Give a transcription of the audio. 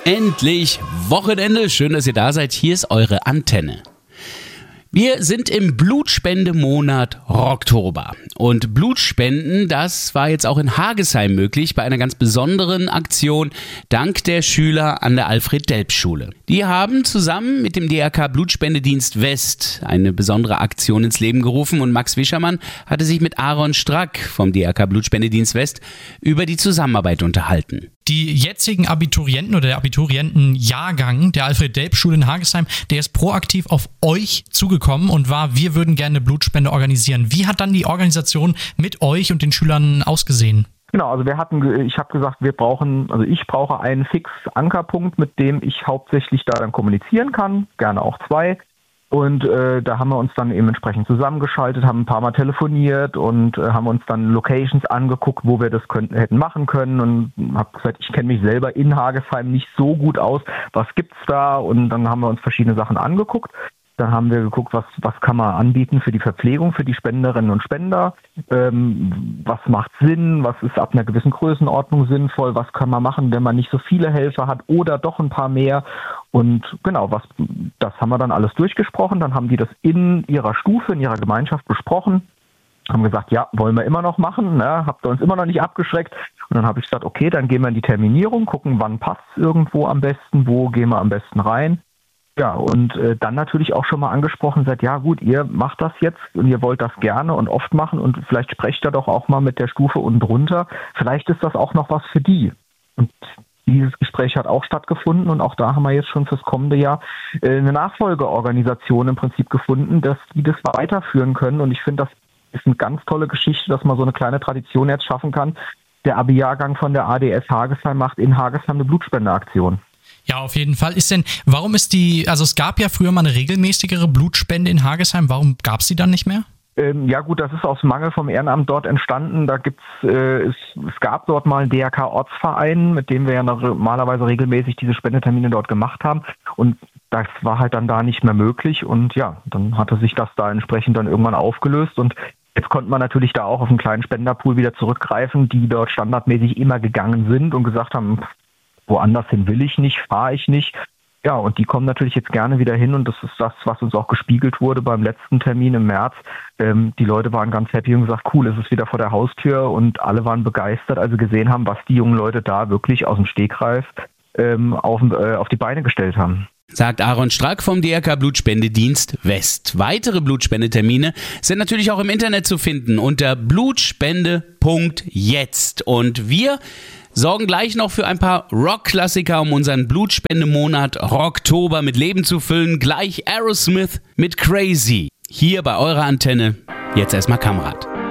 Endlich Wochenende. Schön, dass ihr da seid. Hier ist eure Antenne. Wir sind im Blutspendemonat Oktober. Und Blutspenden, das war jetzt auch in Hagesheim möglich bei einer ganz besonderen Aktion dank der Schüler an der Alfred-Delp-Schule. Die haben zusammen mit dem DRK Blutspendedienst West eine besondere Aktion ins Leben gerufen und Max Wischermann hatte sich mit Aaron Strack vom DRK Blutspendedienst West über die Zusammenarbeit unterhalten. Die jetzigen Abiturienten oder der Abiturientenjahrgang der Alfred-Delp-Schule in Hagesheim, der ist proaktiv auf euch zugekommen und wir würden gerne Blutspende organisieren. Wie hat dann die Organisation mit euch und den Schülern ausgesehen? Genau, also ich habe gesagt, ich brauche einen Fix-Ankerpunkt, mit dem ich hauptsächlich da dann kommunizieren kann, gerne auch 2. Und da haben wir uns dann eben entsprechend zusammengeschaltet, haben ein paar Mal telefoniert und haben uns dann Locations angeguckt, wo wir das hätten machen können und habe gesagt, ich kenne mich selber in Hagesheim nicht so gut aus, was gibt's da? Und dann haben wir uns verschiedene Sachen angeguckt. Dann haben wir geguckt, was kann man anbieten für die Verpflegung, für die Spenderinnen und Spender, was macht Sinn, was ist ab einer gewissen Größenordnung sinnvoll, was kann man machen, wenn man nicht so viele Helfer hat oder doch ein paar mehr. Und genau, das haben wir dann alles durchgesprochen, dann haben die das in ihrer Stufe, in ihrer Gemeinschaft besprochen, haben gesagt, ja, wollen wir immer noch machen, ne? Habt ihr uns immer noch nicht abgeschreckt. Und dann habe ich gesagt, okay, dann gehen wir in die Terminierung, gucken, wann passt es irgendwo am besten, wo gehen wir am besten rein. Ja, und dann natürlich auch schon mal angesprochen, sagt, ja gut, ihr macht das jetzt und ihr wollt das gerne und oft machen und vielleicht sprecht ihr doch auch mal mit der Stufe unten drunter. Vielleicht ist das auch noch was für die. Und dieses Gespräch hat auch stattgefunden und auch da haben wir jetzt schon fürs kommende Jahr eine Nachfolgeorganisation im Prinzip gefunden, dass die das weiterführen können. Und ich finde, das ist eine ganz tolle Geschichte, dass man so eine kleine Tradition jetzt schaffen kann. Der Abi-Jahrgang von der ADS Hagesheim macht in Hagesheim eine Blutspendeaktion. Ja, auf jeden Fall. Es gab ja früher mal eine regelmäßigere Blutspende in Hagesheim. Warum gab es die dann nicht mehr? Ja gut, das ist aus Mangel vom Ehrenamt dort entstanden. Es gab dort mal einen DRK-Ortsverein, mit dem wir ja normalerweise regelmäßig diese Spendetermine dort gemacht haben. Und das war halt dann da nicht mehr möglich. Und ja, dann hatte sich das da entsprechend dann irgendwann aufgelöst. Und jetzt konnte man natürlich da auch auf einen kleinen Spenderpool wieder zurückgreifen, die dort standardmäßig immer gegangen sind und gesagt haben, woanders hin will ich nicht, fahre ich nicht. Ja, und die kommen natürlich jetzt gerne wieder hin und das ist das, was uns auch gespiegelt wurde beim letzten Termin im März. Die Leute waren ganz happy und gesagt, cool, es ist wieder vor der Haustür und alle waren begeistert, als sie gesehen haben, was die jungen Leute da wirklich aus dem Stegreif auf die Beine gestellt haben. Sagt Aaron Strack vom DRK Blutspendedienst West. Weitere Blutspendetermine sind natürlich auch im Internet zu finden unter blutspende.jetzt. Und wir sorgen gleich noch für ein paar Rock-Klassiker, um unseren Blutspendemonat Oktober mit Leben zu füllen. Gleich Aerosmith mit Crazy. Hier bei eurer Antenne. Jetzt erstmal Kamrat.